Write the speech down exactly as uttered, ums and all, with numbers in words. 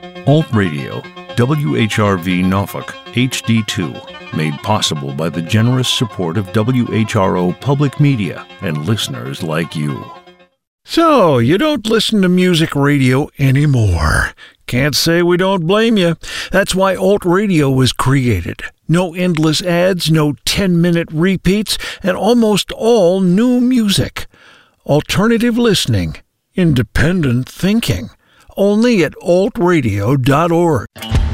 Alt Radio, W H R V Norfolk, H D two, made possible by the generous support of W H R O Public Media and listeners like you. So, you don't listen to music radio anymore. Can't say we don't blame you. That's why Alt Radio was created. No endless ads, no ten-minute repeats, and almost all new music. Alternative listening. Independent thinking. Only at alt radio dot org.